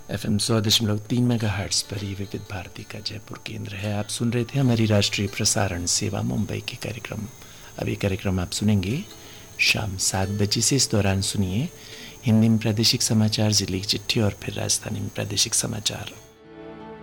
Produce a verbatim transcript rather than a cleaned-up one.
F M सौ दशमलव तीन मेगा हर्ट्स पर ये विविध भारती का जयपुर केंद्र है। आप सुन रहे थे हमारी राष्ट्रीय प्रसारण सेवा मुंबई के कार्यक्रम। अब ये कार्यक्रम आप सुनेंगे शाम सात बजे से। इस दौरान सुनिए हिंदी में प्रादेशिक समाचार, जिले की चिट्ठी और फिर राजधानी में प्रादेशिक समाचार।